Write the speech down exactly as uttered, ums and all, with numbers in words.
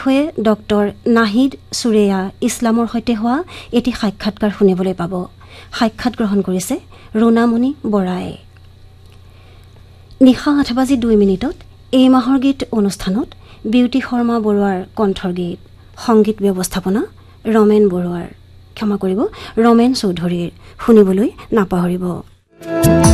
বিষয়ে ডক্টৰ নাহিদ সুৰেয়া ইছলামৰ সৈতে হোৱা এটি সাক্ষাৎকাৰ শুনিবলৈ পাব। সাক্ষাৎ গ্ৰহণ কৰিছে ৰুণামণি বৰাই। নিশা আঠ বাজি দুই মিনিটত এই মাহৰ গীত অনুষ্ঠানত বিউটি শৰ্মা বৰুৱাৰ কণ্ঠৰ গীত, সংগীত ব্যৱস্থাপনা ৰমেন বৰুৱাৰ, ক্ষমা কৰিব ৰমেন চৌধুৰীৰ, শুনিবলৈ নাপাহৰিব।